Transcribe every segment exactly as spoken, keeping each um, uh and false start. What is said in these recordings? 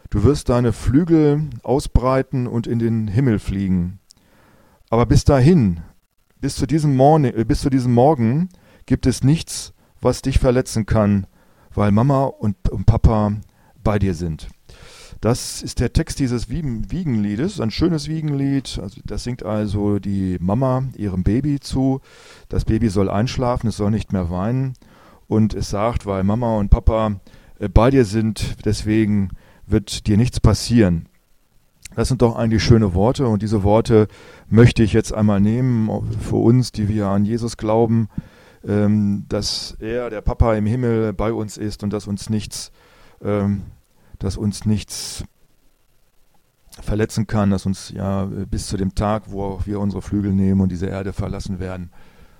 Du wirst deine Flügel ausbreiten und in den Himmel fliegen. Aber bis dahin, bis zu diesem, Morgen, äh, bis zu diesem Morgen, gibt es nichts, was dich verletzen kann, weil Mama und, und Papa bei dir sind. Das ist der Text dieses Wiegen, Wiegenliedes, ein schönes Wiegenlied. Also das singt also die Mama ihrem Baby zu. Das Baby soll einschlafen, es soll nicht mehr weinen. Und es sagt, weil Mama und Papa äh, bei dir sind, deswegen wird dir nichts passieren. Das sind doch eigentlich schöne Worte und diese Worte möchte ich jetzt einmal nehmen für uns, die wir an Jesus glauben, ähm, dass er, der Papa im Himmel, bei uns ist und dass uns nichts, ähm, dass uns nichts verletzen kann, dass uns ja bis zu dem Tag, wo auch wir unsere Flügel nehmen und diese Erde verlassen werden.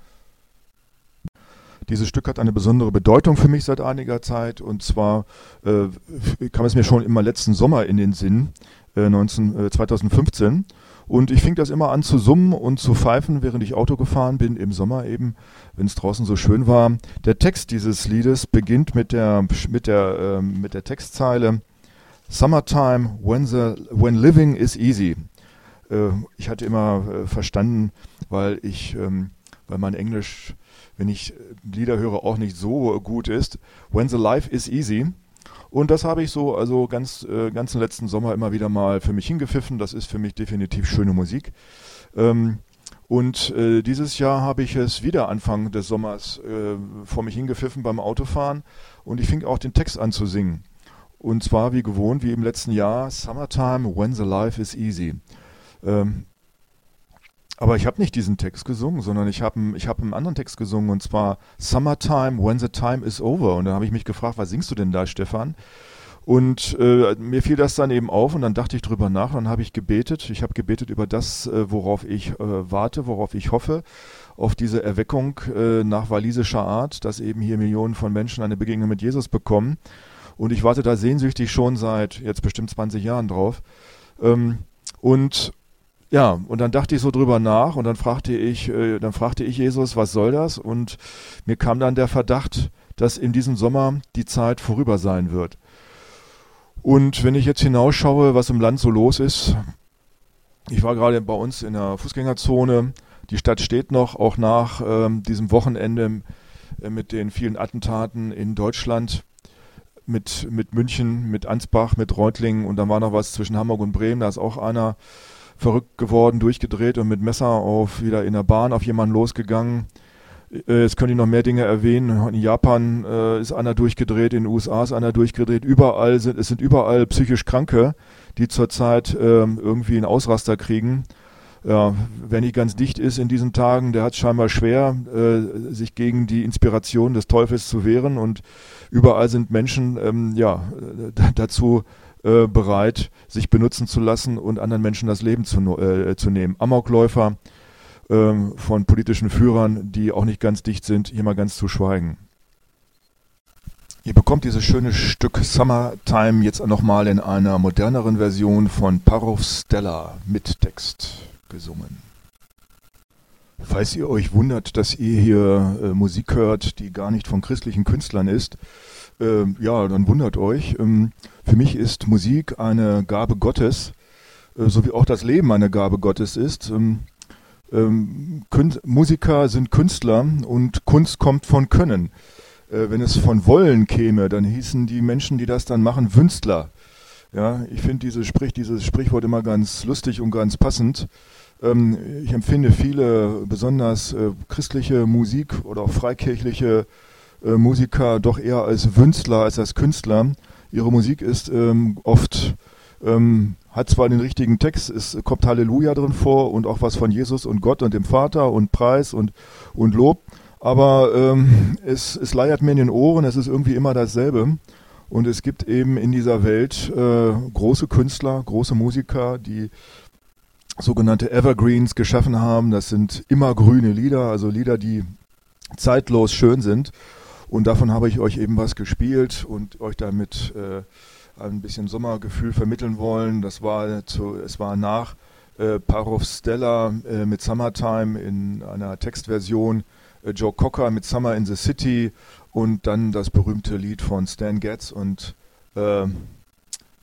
Dieses Stück hat eine besondere Bedeutung für mich seit einiger Zeit und zwar äh, kam es mir schon immer letzten Sommer in den Sinn, äh, neunzehn, äh, zweitausendfünfzehn. Und ich fing das immer an zu summen und zu pfeifen, während ich Auto gefahren bin, im Sommer eben, wenn es draußen so schön war. Der Text dieses Liedes beginnt mit der, mit der, äh, mit der Textzeile Summertime, when, the, when living is easy. Äh, ich hatte immer äh, verstanden, weil ich, ähm, weil mein Englisch, wenn ich Lieder höre, auch nicht so gut ist. When the life is easy. Und das habe ich so, also ganz, äh, ganzen letzten Sommer immer wieder mal für mich hingepfiffen. Das ist für mich definitiv schöne Musik. Ähm, und äh, dieses Jahr habe ich es wieder Anfang des Sommers äh, vor mich hingepfiffen beim Autofahren. Und ich fing auch den Text an zu singen. Und zwar wie gewohnt, wie im letzten Jahr, Summertime, when the life is easy. Ähm, Aber ich habe nicht diesen Text gesungen, sondern ich habe ich hab einen anderen Text gesungen und zwar Summertime, when the time is over. Und da habe ich mich gefragt, was singst du denn da, Stefan? Und äh, mir fiel das dann eben auf und dann dachte ich drüber nach. Dann habe ich gebetet. Ich habe gebetet über das, äh, worauf ich äh, warte, worauf ich hoffe, auf diese Erweckung äh, nach walisischer Art, dass eben hier Millionen von Menschen eine Begegnung mit Jesus bekommen. Und ich warte da sehnsüchtig schon seit jetzt bestimmt zwanzig Jahren drauf. Ähm, und Ja, und dann dachte ich so drüber nach und dann fragte ich, äh, dann fragte ich Jesus, was soll das? Und mir kam dann der Verdacht, dass in diesem Sommer die Zeit vorüber sein wird. Und wenn ich jetzt hinausschaue, was im Land so los ist, ich war gerade bei uns in der Fußgängerzone, die Stadt steht noch, auch nach ähm, diesem Wochenende äh, mit den vielen Attentaten in Deutschland, mit, mit München, mit Ansbach, mit Reutlingen und dann war noch was zwischen Hamburg und Bremen, da ist auch einer verrückt geworden, durchgedreht und mit Messer auf wieder in der Bahn auf jemanden losgegangen. Äh, Jetzt könnte ich noch mehr Dinge erwähnen. In Japan äh, ist einer durchgedreht, in den U S A ist einer durchgedreht. Überall sind, es sind überall psychisch Kranke, die zurzeit ähm, irgendwie einen Ausraster kriegen. Ja, wer nicht ganz dicht ist in diesen Tagen, der hat es scheinbar schwer, äh, sich gegen die Inspiration des Teufels zu wehren. Und überall sind Menschen ähm, ja, d- dazu äh, bereit, sich benutzen zu lassen und anderen Menschen das Leben zu, äh, zu nehmen. Amokläufer äh, von politischen Führern, die auch nicht ganz dicht sind, hier mal ganz zu schweigen. Ihr bekommt dieses schöne Stück Summertime jetzt nochmal in einer moderneren Version von Parov Stella mit Text gesungen. Falls ihr euch wundert, dass ihr hier äh, Musik hört, die gar nicht von christlichen Künstlern ist, äh, ja, dann wundert euch. Ähm, für mich ist Musik eine Gabe Gottes, äh, so wie auch das Leben eine Gabe Gottes ist. Ähm, ähm, Kün- Musiker sind Künstler und Kunst kommt von Können. Äh, wenn es von Wollen käme, dann hießen die Menschen, die das dann machen, Wünstler. Ja, ich finde dieses, Sprich, dieses Sprichwort immer ganz lustig und ganz passend. Ähm, ich empfinde viele, besonders äh, christliche Musik oder auch freikirchliche äh, Musiker doch eher als Wünstler als als Künstler. Ihre Musik ist ähm, oft, ähm, hat zwar den richtigen Text, es kommt Halleluja drin vor und auch was von Jesus und Gott und dem Vater und Preis und, und Lob, aber ähm, es, es leiert mir in den Ohren, es ist irgendwie immer dasselbe. Und es gibt eben in dieser Welt äh, große Künstler, große Musiker, die sogenannte Evergreens geschaffen haben. Das sind immergrüne Lieder, also Lieder, die zeitlos schön sind. Und davon habe ich euch eben was gespielt und euch damit äh, ein bisschen Sommergefühl vermitteln wollen. Das war zu, es war nach äh, Parov Stella äh, mit Summertime in einer Textversion, äh, Joe Cocker mit Summer in the City und dann das berühmte Lied von Stan Getz und äh,